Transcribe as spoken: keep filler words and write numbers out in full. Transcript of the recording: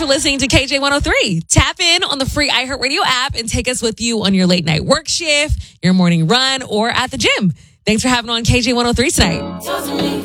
for listening to K J one oh three. Tap in on the free iHeartRadio app and take us with you on your late night work shift, your morning run, or at the gym. Thanks for having on K J one oh three tonight.